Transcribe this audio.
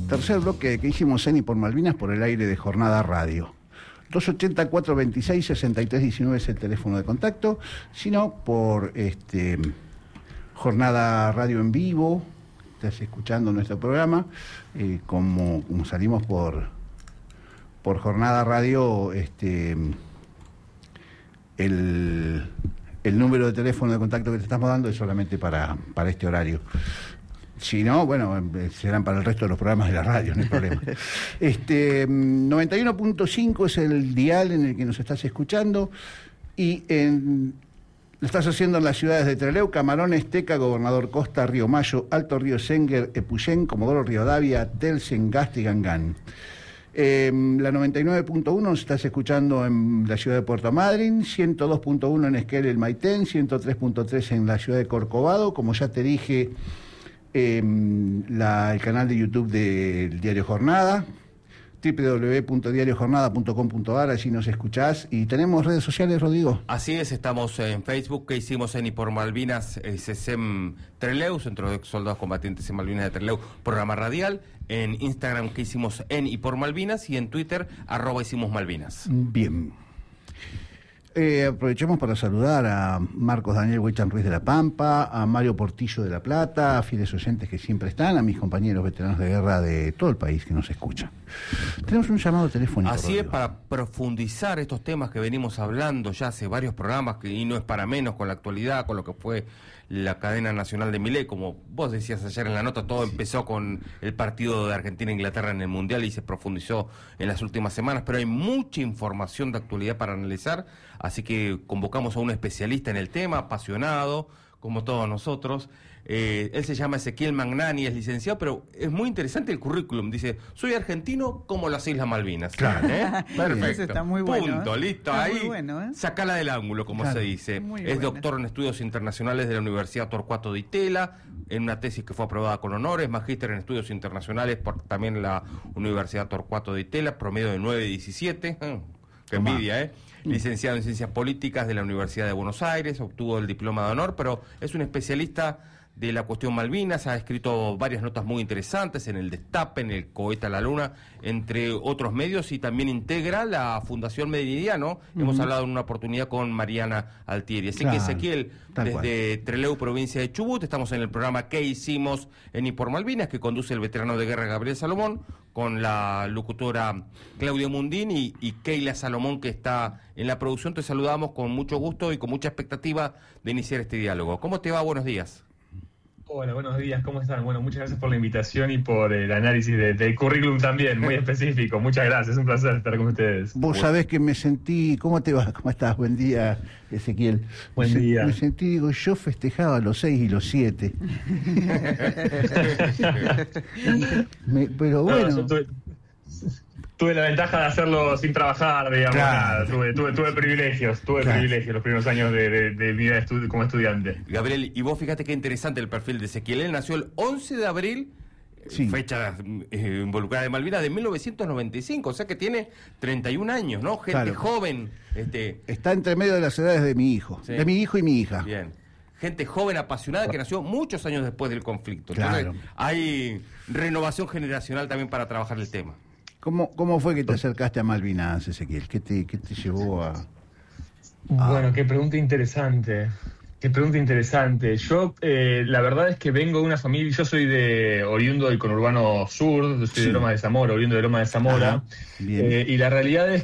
Tercer bloque que hicimos en y por Malvinas por el aire de Jornada Radio. 280-426-6319 es el teléfono de contacto, sino por Jornada Radio en vivo. Estás escuchando nuestro programa, como salimos por Jornada Radio, el número de teléfono de contacto que te estamos dando es solamente para este horario. Si no, bueno, serán para el resto de los programas de la radio, no hay problema. 91.5 es el dial en el que nos estás escuchando y lo estás haciendo en las ciudades de Trelew, Camarones, Teca, Gobernador Costa, Río Mayo, Alto Río Senguer, Epuyén, Comodoro Rivadavia, Telsen, Gasta y Gangán. La 99.1 nos estás escuchando en la ciudad de Puerto Madryn, 102.1 en Esquel, el Maitén, 103.3 en la ciudad de Corcovado. Como ya te dije, el canal de YouTube del Diario Jornada, www.diariojornada.com.ar, allí nos escuchás. Y tenemos redes sociales, Rodrigo. Así es, estamos en Facebook, que hicimos en y por Malvinas, SESEM Trelew, Centro de Soldados Combatientes en Malvinas de Trelew, programa radial. En Instagram, que hicimos en y por Malvinas, y en Twitter, @hicimos Malvinas. Bien. Aprovechemos para saludar a Marcos Daniel Huechan Ruiz de La Pampa, a Mario Portillo de La Plata, a fieles oyentes que siempre están, a mis compañeros veteranos de guerra de todo el país que nos escuchan. Tenemos un llamado telefónico. Así es, para profundizar estos temas que venimos hablando ya hace varios programas, y no es para menos con la actualidad, con lo que fue la cadena nacional de Milei. Como vos decías ayer en la nota, todo empezó con el partido de Argentina e Inglaterra en el Mundial y se profundizó en las últimas semanas, pero hay mucha información de actualidad para analizar, así que convocamos a un especialista en el tema, apasionado, como todos nosotros. Él se llama Ezequiel Magnani, es licenciado, pero es muy interesante el currículum. Dice, soy argentino como las Islas Malvinas. Claro. Perfecto. Eso está muy bueno. Punto, listo. Está ahí, muy bueno, sacala del ángulo, como claro, se dice. Muy Es bueno. doctor en estudios internacionales de la Universidad Torcuato Di Tella, en una tesis que fue aprobada con honores, magíster en estudios internacionales por también la Universidad Torcuato Di Tella, promedio de 9.17. Qué envidia, ¿eh? Licenciado en Ciencias Políticas de la Universidad de Buenos Aires, obtuvo el diploma de honor, pero es un especialista de la cuestión Malvinas, ha escrito varias notas muy interesantes en El Destape, en el Cohete a la Luna, entre otros medios, y también integra la Fundación Meridiano. Hemos hablado en una oportunidad con Mariana Altieri. Así que, Ezequiel, desde Trelew, provincia de Chubut, estamos en el programa ¿Qué hicimos en y por Malvinas?, que conduce el veterano de guerra Gabriel Salomón, con la locutora Claudia Mundín y Keila Salomón, que está en la producción. Te saludamos con mucho gusto y con mucha expectativa de iniciar este diálogo. ¿Cómo te va? Buenos días. Hola, buenos días, ¿cómo están? Bueno, muchas gracias por la invitación y por el análisis del currículum también, muy específico. Muchas gracias, es un placer estar con ustedes. Vos sabés que me sentí... ¿Cómo te va? ¿Cómo estás? Buen día, Ezequiel. Buen día. Me sentí, digo, yo festejaba los 6 y los 7. Pero bueno... No, tuve la ventaja de hacerlo sin trabajar, digamos. Claro. Tuve privilegios, privilegios los primeros años de mi vida como estudiante. Gabriel, y vos fíjate qué interesante el perfil de Ezequiel. Él nació el 11 de abril, sí, fecha involucrada de Malvinas, de 1995, o sea que tiene 31 años, ¿no? Gente claro, joven. Está entre medio de las edades de mi hijo, sí, de mi hijo y mi hija. Bien. Gente joven, apasionada, que nació muchos años después del conflicto. Claro. Entonces, hay renovación generacional también para trabajar el tema. ¿Cómo fue que te acercaste a Malvinas, Ezequiel? ¿Qué te llevó a...? Bueno, qué pregunta interesante. Yo, la verdad es que vengo de una familia, yo soy oriundo del conurbano sur, soy de Loma de Zamora, oriundo de Loma de Zamora. Bien. Y la realidad es